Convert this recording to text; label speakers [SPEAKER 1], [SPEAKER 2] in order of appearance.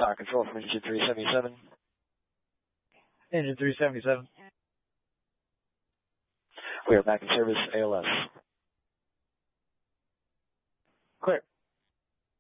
[SPEAKER 1] Tower Control from Engine 377.
[SPEAKER 2] Engine 377.
[SPEAKER 1] We are back in service, ALS.